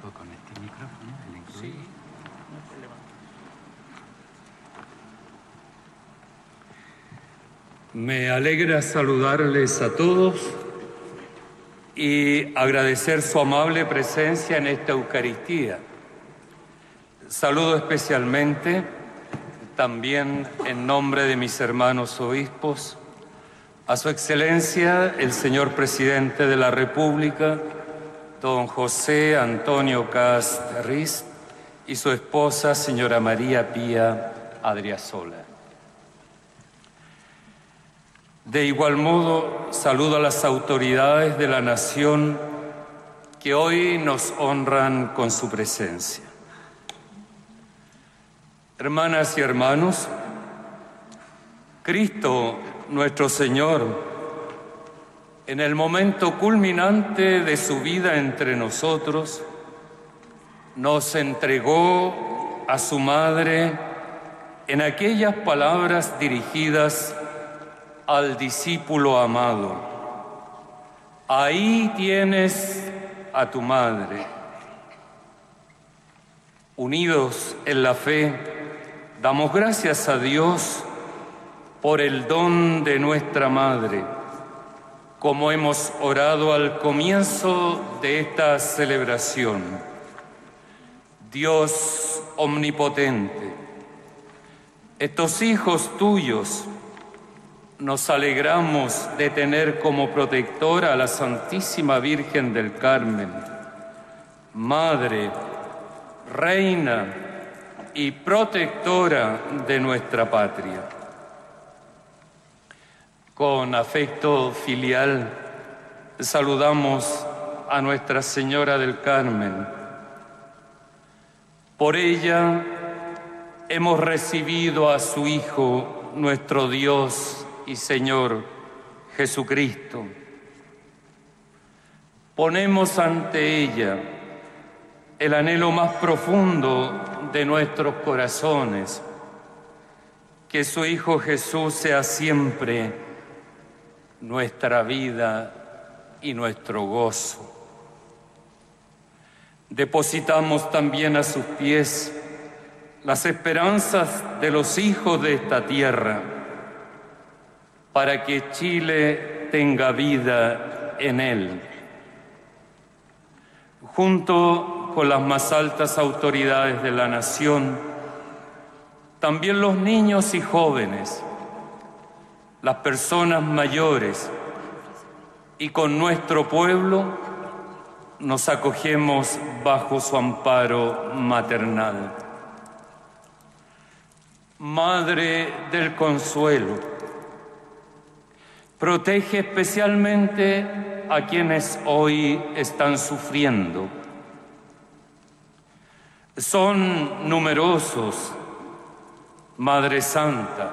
poco con este micrófono, el incluido. Sí, no hay problema. Me alegra saludarles a todos y agradecer su amable presencia en esta Eucaristía. Saludo especialmente, también en nombre de mis hermanos obispos, a Su Excelencia, el señor Presidente de la República, don José Antonio Kast Riz, y su esposa, señora María Pía Adriasola. De igual modo, saludo a las autoridades de la nación que hoy nos honran con su presencia. Hermanas y hermanos, Cristo, nuestro Señor, en el momento culminante de su vida entre nosotros, nos entregó a su Madre en aquellas palabras dirigidas al discípulo amado: ahí tienes a tu madre. Unidos en la fe, damos gracias a Dios por el don de nuestra madre, como hemos orado al comienzo de esta celebración. Dios omnipotente, estos hijos tuyos nos alegramos de tener como protectora a la Santísima Virgen del Carmen, Madre, Reina y protectora de nuestra patria. Con afecto filial saludamos a Nuestra Señora del Carmen. Por ella hemos recibido a su Hijo, nuestro Dios y Señor Jesucristo. Ponemos ante ella el anhelo más profundo de nuestros corazones, que su Hijo Jesús sea siempre nuestra vida y nuestro gozo. Depositamos también a sus pies las esperanzas de los hijos de esta tierra, para que Chile tenga vida en él. Junto con las más altas autoridades de la nación, también los niños y jóvenes, las personas mayores, y con nuestro pueblo nos acogemos bajo su amparo maternal. Madre del Consuelo, protege especialmente a quienes hoy están sufriendo. Son numerosos, Madre Santa,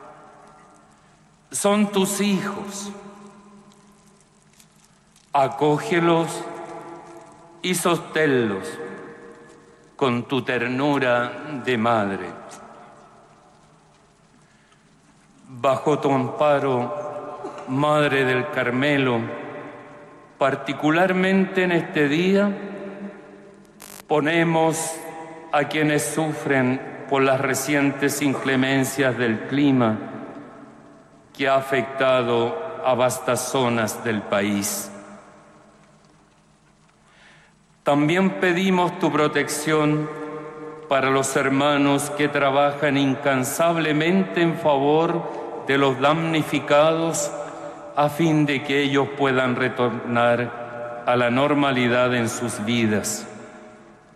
son tus hijos. Acógelos y sosténlos con tu ternura de madre. Bajo tu amparo, Madre del Carmelo, particularmente en este día, ponemos a quienes sufren por las recientes inclemencias del clima que ha afectado a vastas zonas del país. También pedimos tu protección para los hermanos que trabajan incansablemente en favor de los damnificados, a fin de que ellos puedan retornar a la normalidad en sus vidas.